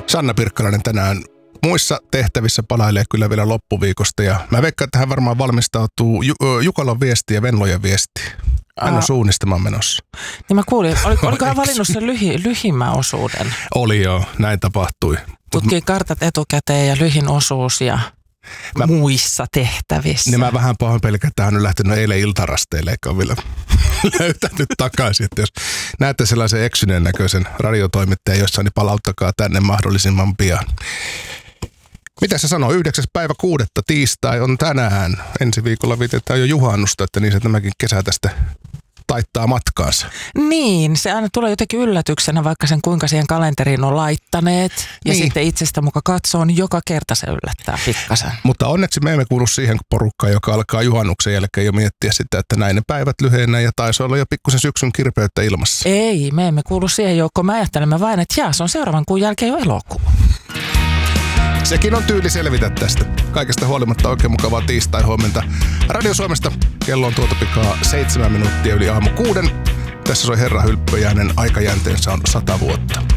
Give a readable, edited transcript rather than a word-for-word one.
Sanna Pirkkalainen tänään muissa tehtävissä palailee kyllä vielä loppuviikosta. Ja mä veikkaan, että hän varmaan valmistautuu Jukolan viesti ja Venlojen viesti. Hän on suunnistamaan menossa. Niin mä kuulin, oliko hän valinnut sen lyhimmän osuuden? Oli joo, näin tapahtui. Tutkii kartat etukäteen ja lyhin osuus ja muissa tehtävissä. Niin mä vähän pahoin pelkään, että hän on lähtenyt eilen iltarasteille, eikä ole vielä löytänyt takaisin. Että jos näette sellaisen eksyneen näköisen radiotoimittajan jossain, niin palauttakaa tänne mahdollisimman pian. Mitä se sanoo? 9.6. tiistai on tänään. Ensi viikolla vietetään jo juhannusta, että niin se tämäkin kesä tästä taittaa matkaansa. Niin, se aina tulee jotenkin yllätyksenä, vaikka sen kuinka siihen kalenteriin on laittaneet. Ja niin. Sitten itsestä muka katsoo, niin joka kerta se yllättää pikkasen. Mutta onneksi me emme kuulu siihen porukkaan, joka alkaa juhannuksen jälkeen jo miettiä sitä, että näin ne päivät lyhenee ja taisi olla jo pikkusen syksyn kirpeyttä ilmassa. Ei, me emme kuulu siihen joukkoon. Me ajattelemme vain, että se on seuraavan kuun jälkeen jo elokuu. Sekin on tyyli selvitä tästä. Kaikesta huolimatta oikein mukavaa tiistai-huomenta. Radio Suomesta kello on tuota pikaa 7 minuuttia yli aamu 6. Tässä soi Herra Hylppö ja hänen aikajänteensä on 100 vuotta.